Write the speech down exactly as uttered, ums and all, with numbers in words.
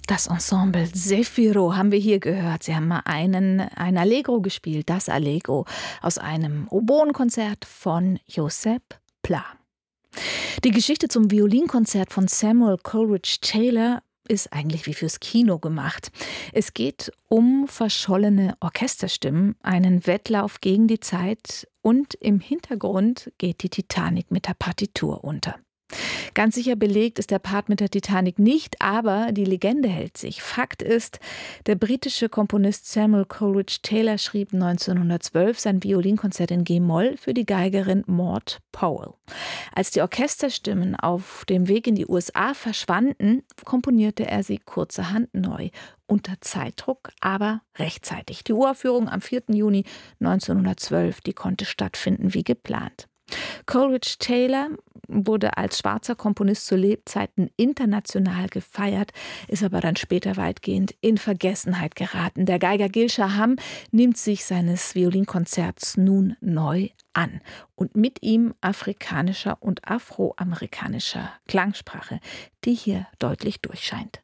Das Ensemble Zefiro haben wir hier gehört. Sie haben mal einen, ein Allegro gespielt, das Allegro aus einem Oboenkonzert von Josep Pla. Die Geschichte zum Violinkonzert von Samuel Coleridge Taylor ist eigentlich wie fürs Kino gemacht. Es geht um verschollene Orchesterstimmen, einen Wettlauf gegen die Zeit und im Hintergrund geht die Titanic mit der Partitur unter. Ganz sicher belegt ist der Part mit der Titanic nicht, aber die Legende hält sich. Fakt ist, der britische Komponist Samuel Coleridge Taylor schrieb neunzehnhundertzwölf sein Violinkonzert in G-Moll für die Geigerin Maud Powell. Als die Orchesterstimmen auf dem Weg in die U S A verschwanden, komponierte er sie kurzerhand neu. Unter Zeitdruck, aber rechtzeitig. Die Uraufführung am vierten Juni neunzehnhundertzwölf, die konnte stattfinden wie geplant. Coleridge Taylor wurde als schwarzer Komponist zu Lebzeiten international gefeiert, ist aber dann später weitgehend in Vergessenheit geraten. Der Geiger Gil Shaham nimmt sich seines Violinkonzerts nun neu an und mit ihm afrikanischer und afroamerikanischer Klangsprache, die hier deutlich durchscheint.